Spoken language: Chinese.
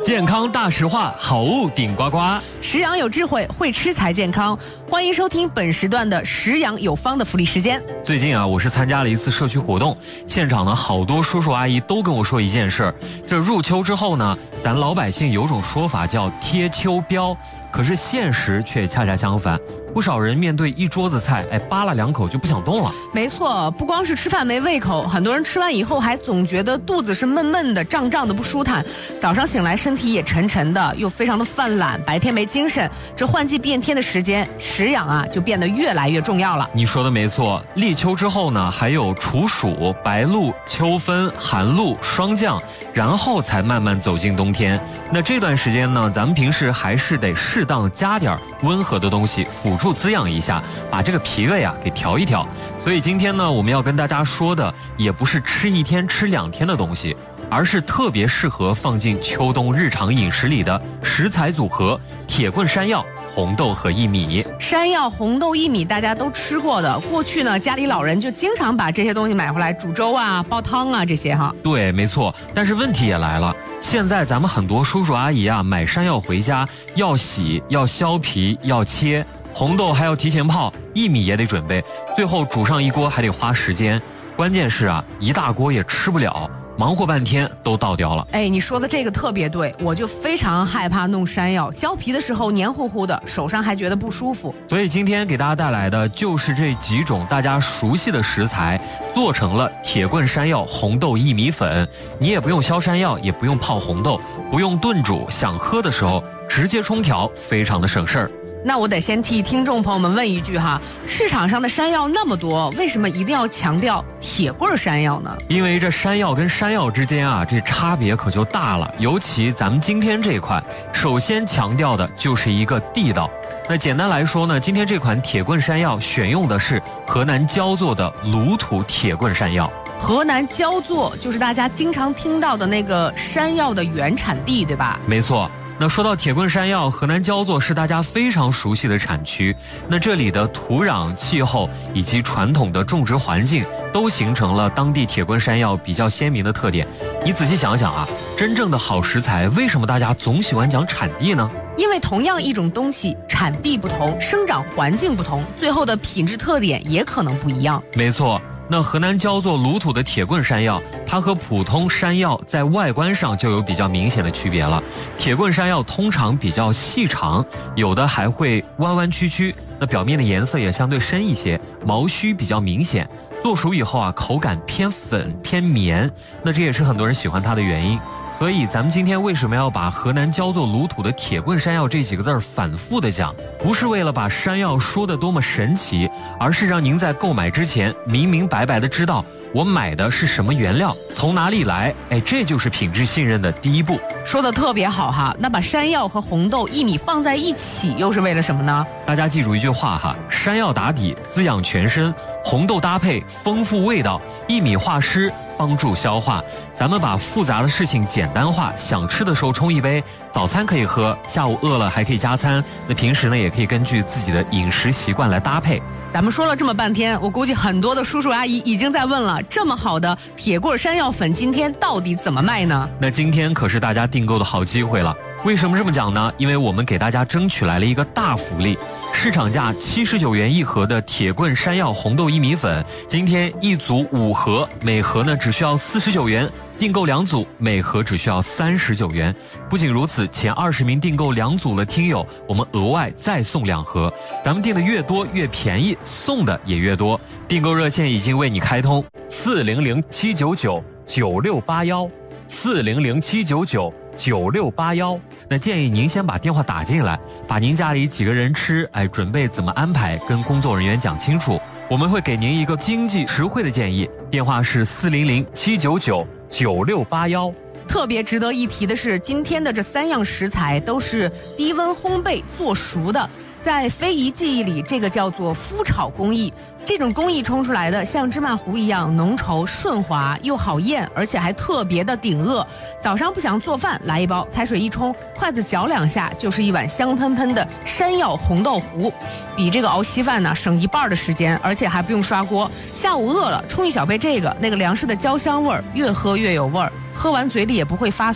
健康大实话，好物顶呱呱。 食养有智慧，会吃才健康。欢迎收听本时段的食养有方的福利时间。 最近啊，我是参加了一次社区活动，现场呢好多叔叔阿姨都跟我说一件事儿，这入秋之后呢，咱老百姓有种说法叫贴秋膘，可是现实却恰恰相反。不少人面对一桌子菜，扒拉两口就不想动了。 没错，不光是吃饭没胃口，很多人吃完以后还总觉得肚子是闷闷的、胀胀的不舒坦，早上醒来身体也沉沉的，又非常的犯懒，白天没精神。这换季变天的时间，食养啊就变得越来越重要了。 你说的没错，立秋之后呢，还有处暑、白露、秋分、寒露、霜降，然后才慢慢走进冬天。那这段时间呢，咱们平时还是得适当加点温和的东西辅助滋养一下，把这个脾胃啊给调一调。所以今天呢，我们要跟大家说的也不是吃一天吃2天的东西，而是特别适合放进秋冬日常饮食里的食材组合：铁棍山药、红豆和薏米。 山药、红豆、薏米大家都吃过的，过去呢家里老人就经常把这些东西买回来煮粥啊、煲汤啊这些哈。 对，没错。但是问题也来了，现在咱们很多叔叔阿姨啊买山药回家要洗、要削皮、要切，红豆还要提前泡，薏米也得准备，最后煮上一锅还得花时间。关键是啊，一大锅也吃不了，忙活半天都倒掉了。 你说的这个特别对，我就非常害怕弄山药，削皮的时候黏糊糊的，手上还觉得不舒服。 所以今天给大家带来的就是这几种大家熟悉的食材，做成了铁棍山药、红豆、薏米粉。你也不用削山药，也不用泡红豆，不用炖煮，想喝的时候直接冲调，非常的省事儿。 那我得先替听众朋友们问一句哈，市场上的山药那么多，为什么一定要强调铁棍山药呢？ 因为这山药跟山药之间啊，这差别可就大了。尤其咱们今天这款，首先强调的就是一个地道。那简单来说呢，今天这款铁棍山药选用的是河南焦作的卤土铁棍山药。 河南焦作就是大家经常听到的那个山药的原产地，对吧？ 没错。那说到铁棍山药，河南焦作是大家非常熟悉的产区。那这里的土壤、气候以及传统的种植环境，都形成了当地铁棍山药比较鲜明的特点。你仔细想想啊，真正的好食材，为什么大家总喜欢讲产地呢？ 因为同样一种东西，产地不同，生长环境不同，最后的品质特点也可能不一样。 没错。那河南焦作卤土的铁棍山药，它和普通山药在外观上就有比较明显的区别了。铁棍山药通常比较细长，有的还会弯弯曲曲，那表面的颜色也相对深一些，毛须比较明显。做熟以后啊，口感偏粉偏绵，那这也是很多人喜欢它的原因。所以咱们今天为什么要把河南焦作卤土的铁棍山药这几个字反复的讲，不是为了把山药说得多么神奇，而是让您在购买之前明明白白的知道我买的是什么原料，从哪里来，这就是品质信任的第一步。 说的特别好哈，那把山药和红豆、薏米放在一起又是为了什么呢？ 大家记住一句话哈，山药打底滋养全身，红豆搭配丰富味道，薏米化湿帮助消化。咱们把复杂的事情简单化，想吃的时候冲一杯，早餐可以喝，下午饿了还可以加餐，那平时呢也可以根据自己的饮食习惯来搭配。 咱们说了这么半天，我估计很多的叔叔阿姨已经在问了，这么好的铁棍山药粉今天到底怎么卖呢？ 那今天可是大家订购的好机会了。为什么这么讲呢？因为我们给大家争取来了一个大福利，市场价79元一盒的铁棍山药红豆薏米粉，今天一组5盒，每盒呢只需要49元，订购2组，每盒只需要39元。不仅如此，前20名订购2组的听友，我们额外再送2盒。咱们订的越多越便宜，送的也越多。订购热线已经为你开通，400-799-9681，400-799-9681。那建议您先把电话打进来，把您家里几个人吃，准备怎么安排，跟工作人员讲清楚，我们会给您一个经济实惠的建议。电话是400-799-9681。 特别值得一提的是，今天的这3样食材都是低温烘焙做熟的，在非遗技艺里，这个叫做麸炒工艺。这种工艺冲出来的像芝麻糊一样浓稠顺滑，又好咽，而且还特别的顶饿。早上不想做饭，来一包，开水一冲，筷子搅2下，就是一碗香喷喷的山药红豆糊，比这个熬稀饭呢省1半的时间，而且还不用刷锅。下午饿了，冲一小杯这个，那个粮食的焦香味儿，越喝越有味儿，喝完嘴里也不会发